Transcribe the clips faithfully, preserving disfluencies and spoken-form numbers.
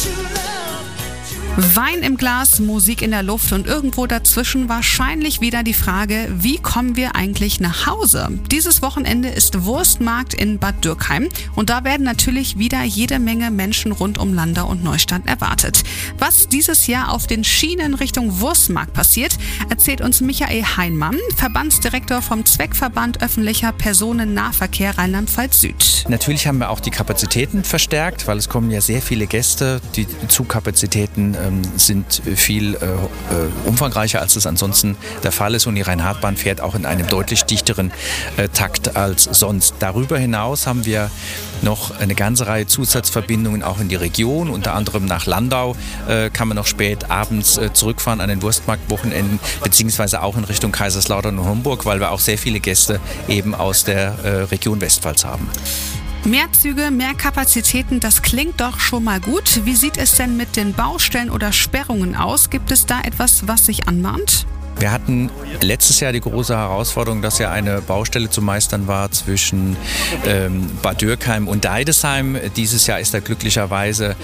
Wein im Glas, Musik in der Luft und irgendwo dazwischen wahrscheinlich wieder die Frage, wie kommen wir eigentlich nach Hause? Dieses Wochenende ist Wurstmarkt in Bad Dürkheim und da werden natürlich wieder jede Menge Menschen rund um Landau und Neustadt erwartet. Was dieses Jahr auf den Schienen Richtung Wurstmarkt passiert, erzählt uns Michael Heinmann, Verbandsdirektor vom Zweckverband Öffentlicher Personennahverkehr Rheinland-Pfalz Süd. Natürlich haben wir auch die Kapazitäten verstärkt, weil es kommen ja sehr viele Gäste. Die Zugkapazitäten ähm, sind viel äh, äh, umfangreicher, als es ansonsten der Fall ist. Und die Rhein-Hart-Bahn fährt auch in einem deutlich dichteren äh, Takt als sonst. Darüber hinaus haben wir noch eine ganze Reihe Zusatzverbindungen auch in die Region. Unter anderem nach Landau äh, kann man noch spät abends äh, zurückfahren an den Wurstmarktwochenenden, beziehungsweise auch in Richtung Kaiserslautern und Homburg, weil wir auch sehr viele Gäste eben aus der äh, Region Westpfalz haben. Mehr Züge, mehr Kapazitäten, das klingt doch schon mal gut. Wie sieht es denn mit den Baustellen oder Sperrungen aus? Gibt es da etwas, was sich anmahnt? Wir hatten letztes Jahr die große Herausforderung, dass ja eine Baustelle zu meistern war zwischen ähm, Bad Dürkheim und Deidesheim. Dieses Jahr ist da glücklicherweise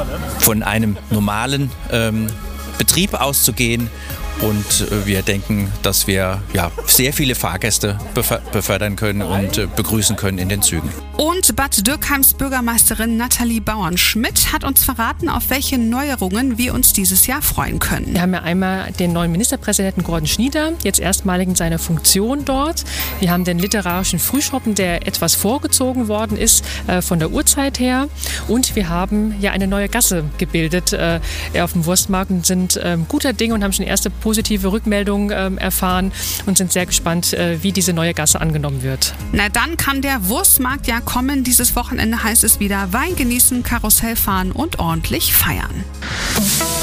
von einem normalen ähm, Betrieb auszugehen. Und wir denken, dass wir ja, sehr viele Fahrgäste befördern können und begrüßen können in den Zügen. Und Bad Dürkheims Bürgermeisterin Nathalie Bauern-Schmidt hat uns verraten, auf welche Neuerungen wir uns dieses Jahr freuen können. Wir haben ja einmal den neuen Ministerpräsidenten Gordon Schnieder, jetzt erstmalig in seiner Funktion dort. Wir haben den literarischen Frühschoppen, der etwas vorgezogen worden ist äh, von der Uhrzeit her. Und wir haben ja eine neue Gasse gebildet äh, auf dem Wurstmarkt und sind äh, guter Dinge und haben schon erste positive Rückmeldungen ähm, erfahren und sind sehr gespannt, äh, wie diese neue Gasse angenommen wird. Na dann kann der Wurstmarkt ja kommen. Dieses Wochenende heißt es wieder Wein genießen, Karussell fahren und ordentlich feiern.